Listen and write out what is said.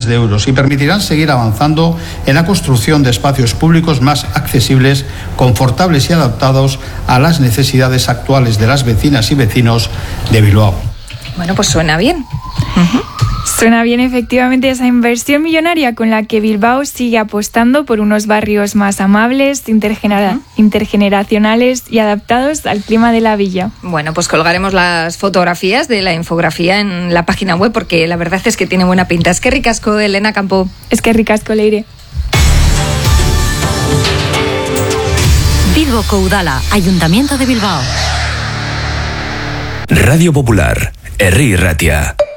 de euros y permitirán seguir avanzando en la construcción de espacios públicos más accesibles, confortables y adaptados a las necesidades actuales de las vecinas y vecinos de Bilbao. Bueno, pues suena bien. Suena bien efectivamente esa inversión millonaria con la que Bilbao sigue apostando por unos barrios más amables, intergeneracionales y adaptados al clima de la villa. Bueno, pues colgaremos las fotografías de la infografía en la página web porque la verdad es que tiene buena pinta. Es que ricasco, Elena Campo. Es que ricasco, Leire. Bilboko Udala, Ayuntamiento de Bilbao. Radio Popular, Herri Irratia.